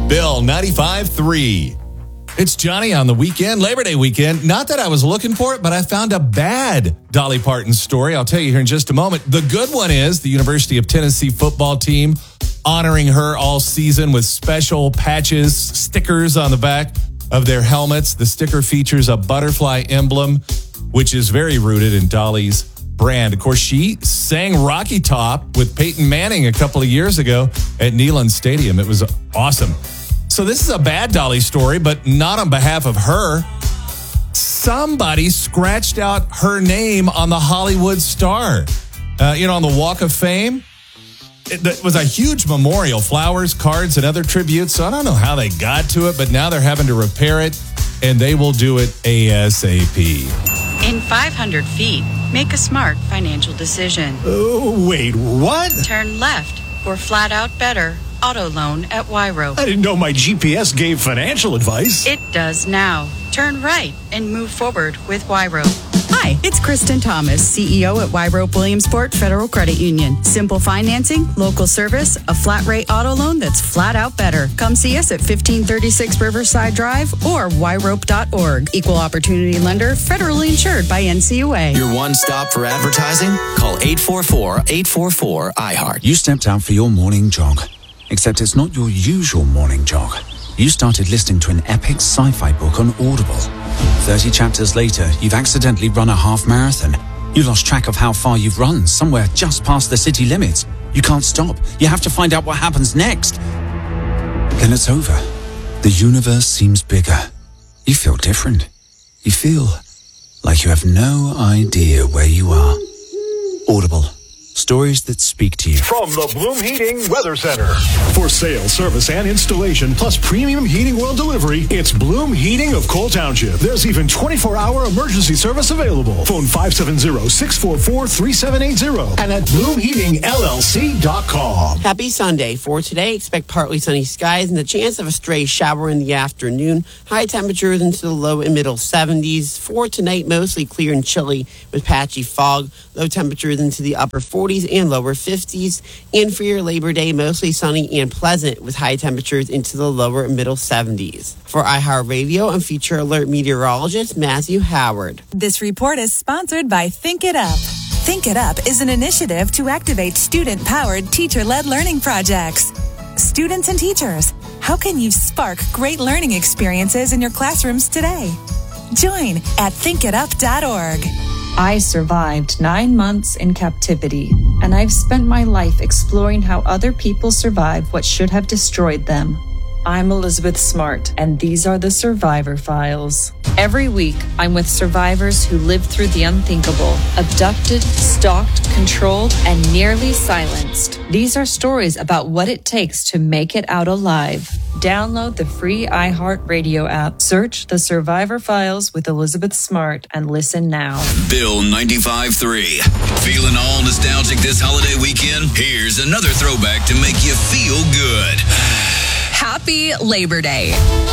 Bill 95.3. It's Johnny on the weekend, Labor Day weekend. Not that I was looking for it, but I found a bad Dolly Parton story. I'll tell you here in just a moment. The good one is the University of Tennessee football team honoring her all season with special patches, stickers on the back of their helmets. The sticker features a butterfly emblem, which is very rooted in Dolly's brand. Of course, she sang Rocky Top with Peyton Manning a couple of years ago at Neyland Stadium. It was awesome. So this is a bad Dolly story, but not on behalf of her. Somebody scratched out her name on the Hollywood Star, on the Walk of Fame. It was a huge memorial, flowers, cards, and other tributes. So I don't know how they got to it, but now they're having to repair it, and they will do it ASAP. In 500 feet, make a smart financial decision. Wait, what? Turn left for flat out better auto loan at Wyrope. I didn't know my GPS gave financial advice. It does now. Turn right and move forward with Wyrope. Hi, it's Kristen Thomas, CEO at Wyrope Williamsport Federal Credit Union. Simple financing, local service, a flat rate auto loan that's flat out better. Come see us at 1536 Riverside Drive or wyrope.org. Equal opportunity lender, federally insured by NCUA. Your one stop for advertising? Call 844-844-iHeart. You stepped out for your morning jog, except it's not your usual morning jog. You started listening to an epic sci-fi book on Audible. 30 chapters later, you've accidentally run a half marathon. You lost track of how far you've run, somewhere just past the city limits. You can't stop. You have to find out what happens next. Then it's over. The universe seems bigger. You feel different. You feel like you have no idea where you are. Audible. Stories that speak to you. From the Bloom Heating Weather Center. For sale, service, and installation, plus premium heating oil delivery, it's Bloom Heating of Cole Township. There's even 24-hour emergency service available. Phone 570-644-3780 and at bloomheatingllc.com. Happy Sunday. For today, expect partly sunny skies and the chance of a stray shower in the afternoon. High temperatures into the low and middle 70s. For tonight, mostly clear and chilly with patchy fog. Low temperatures into the upper 40s and lower 50s. And for your Labor Day, mostly sunny and pleasant with high temperatures into the lower and middle 70s. For iHeartRadio and Future Alert meteorologist Matthew Howard. This report is sponsored by Think It Up. Think It Up is an initiative to activate student-powered, teacher-led learning projects. Students and teachers, how can you spark great learning experiences in your classrooms today? Join at thinkitup.org. I survived 9 months in captivity, and I've spent my life exploring how other people survive what should have destroyed them. I'm Elizabeth Smart, and these are the Survivor Files. Every week, I'm with survivors who lived through the unthinkable, abducted, stalked, controlled, and nearly silenced. These are stories about what it takes to make it out alive. Download the free iHeartRadio app, search The Survivor Files with Elizabeth Smart, and listen now. Bill 95.3. Feeling all nostalgic this holiday weekend? Here's another throwback to make you feel good. Happy Labor Day.